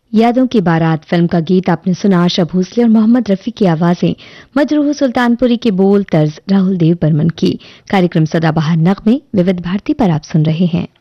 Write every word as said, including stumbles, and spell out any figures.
यादों की बारात फिल्म का गीत आपने सुना। आशा भोसले और मोहम्मद रफी की आवाजें, मजरूह सुल्तानपुरी के बोल, तर्ज राहुल देव बर्मन की। कार्यक्रम सदाबहार नगमे विविध भारती पर आप सुन रहे हैं।